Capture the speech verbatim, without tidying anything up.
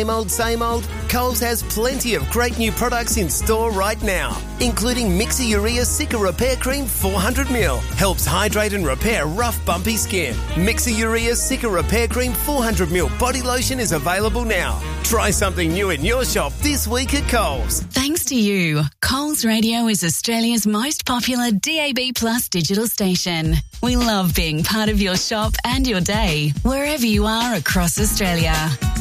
Same old, same old? Coles has plenty of great new products in store right now, including Mixer Urea Cica Repair Cream four hundred milliliters. Helps hydrate and repair rough, bumpy skin. Mixer Urea Cica Repair Cream four hundred milliliters body lotion is available now. Try something new in your shop this week at Coles. Thanks to you, Coles Radio is Australia's most popular D A B Plus digital station. We love being part of your shop and your day, wherever you are across Australia.